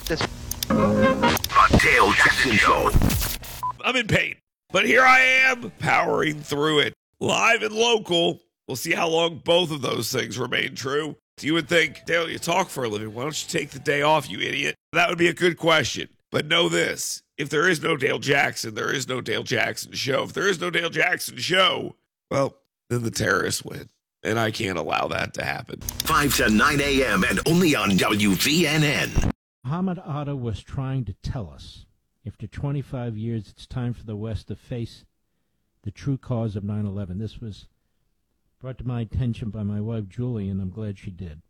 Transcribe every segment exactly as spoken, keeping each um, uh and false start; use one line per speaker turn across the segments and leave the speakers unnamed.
this.
The Dale Jackson Show.
I'm in pain, but here I am, powering through it. Live and local. We'll see how long both of those things remain true. You would think, Dale, you talk for a living. Why don't you take the day off, you idiot? That would be a good question. But know this. If there is no Dale Jackson, there is no Dale Jackson Show. If there is no Dale Jackson Show, well, then the terrorists win. And I can't allow that to happen.
five to nine a.m. and only on W V N N.
Muhammad Atta was trying to tell us, after twenty-five years, it's time for the West to face the true cause of nine eleven. This was brought to my attention by my wife, Julie, and I'm glad she did.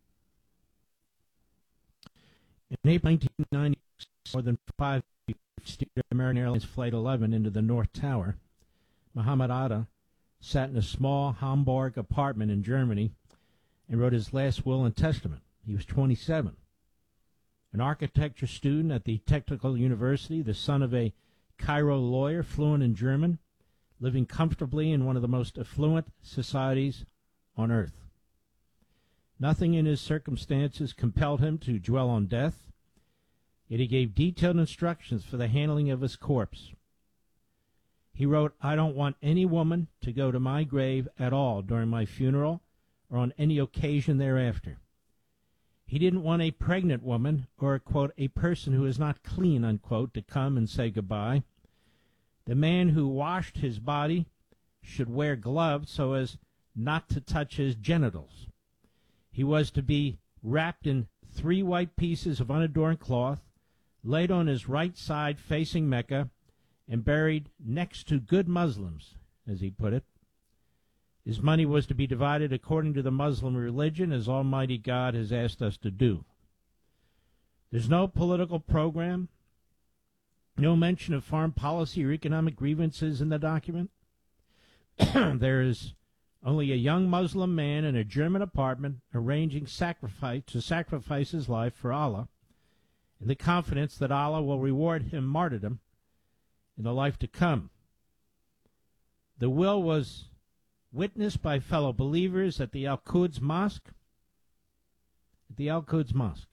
In April nineteen ninety, more than five steered American Airlines Flight eleven into the North Tower. Muhammad Atta sat in a small Hamburg apartment in Germany and wrote his last will and testament. He was twenty-seven. An architecture student at the Technical University, the son of a Cairo lawyer, fluent in German, living comfortably in one of the most affluent societies on earth. Nothing in his circumstances compelled him to dwell on death, yet he gave detailed instructions for the handling of his corpse. He wrote, "I don't want any woman to go to my grave at all during my funeral or on any occasion thereafter." He didn't want a pregnant woman or, quote, a person who is not clean, unquote, to come and say goodbye. The man who washed his body should wear gloves so as not to touch his genitals. He was to be wrapped in three white pieces of unadorned cloth, laid on his right side facing Mecca, and buried next to good Muslims, as he put it. His money was to be divided according to the Muslim religion, as Almighty God has asked us to do. There's no political program, no mention of foreign policy or economic grievances in the document. There is only a young Muslim man in a German apartment arranging sacrifice to sacrifice his life for Allah, in the confidence that Allah will reward him martyrdom in the life to come. The will was witnessed by fellow believers at the Al-Quds Mosque. At the Al-Quds Mosque.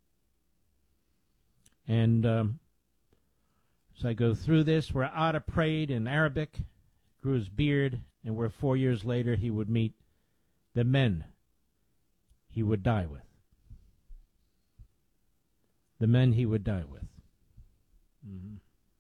And um, as I go through this, where Atta prayed in Arabic, grew his beard, and where four years later he would meet the men he would die with. The men he would die with. Mm-hmm.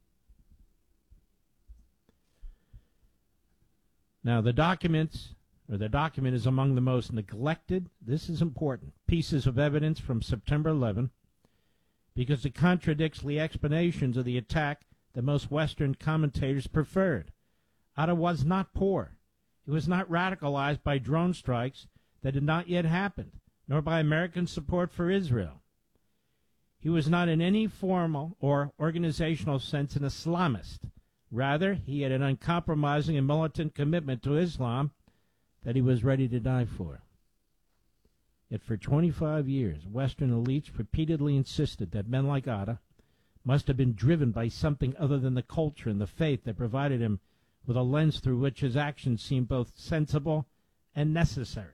Now, the documents, or the document is among the most neglected, this is important, pieces of evidence from September eleventh, because it contradicts the explanations of the attack that most Western commentators preferred. Atta was not poor. He was not radicalized by drone strikes that had not yet happened, nor by American support for Israel. He was not in any formal or organizational sense an Islamist. Rather, he had an uncompromising and militant commitment to Islam that he was ready to die for. Yet for twenty-five years, Western elites repeatedly insisted that men like Atta must have been driven by something other than the culture and the faith that provided him with a lens through which his actions seemed both sensible and necessary.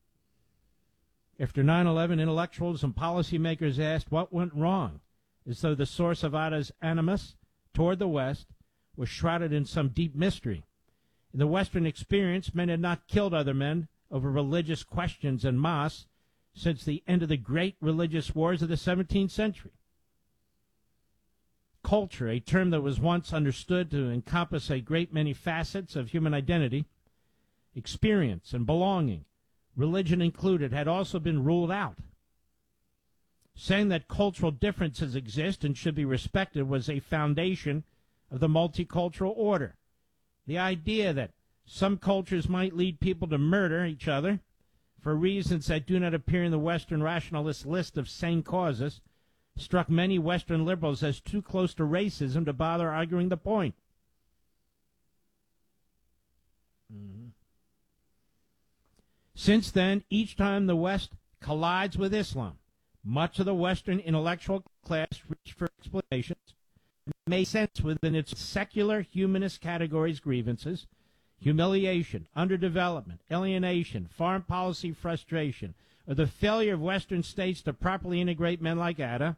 After nine eleven, intellectuals and policymakers asked what went wrong, as though the source of Atta's animus toward the West was shrouded in some deep mystery. In the Western experience, men had not killed other men over religious questions en masse since the end of the great religious wars of the seventeenth century. Culture, a term that was once understood to encompass a great many facets of human identity, experience and belonging, religion included, had also been ruled out. Saying that cultural differences exist and should be respected was a foundation of the multicultural order. The idea that some cultures might lead people to murder each other for reasons that do not appear in the Western rationalist list of sane causes struck many Western liberals as too close to racism to bother arguing the point. Mm-hmm. Since then, each time the West collides with Islam, much of the Western intellectual class reached for explanations, made sense within its secular humanist categories grievances, humiliation, underdevelopment, alienation, foreign policy frustration, or the failure of Western states to properly integrate men like Atta,